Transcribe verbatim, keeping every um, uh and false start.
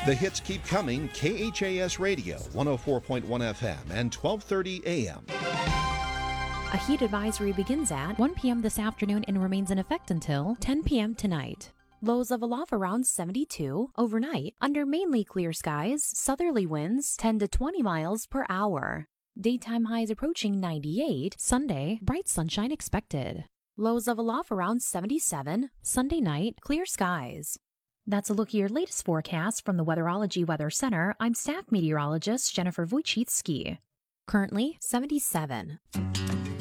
The hits keep coming. K H A S Radio, one oh four point one F M and twelve thirty A M. A heat advisory begins at one p.m. this afternoon and remains in effect until ten p.m. tonight. Lows of aloft around seventy-two. Overnight, under mainly clear skies, southerly winds ten to twenty miles per hour. Daytime highs approaching ninety-eight. Sunday, bright sunshine expected. Lows of aloft around seventy-seven. Sunday night, clear skies. That's a look at your latest forecast from the Weatherology Weather Center. I'm staff meteorologist Jennifer Wojcicki. Currently, seventy-seven.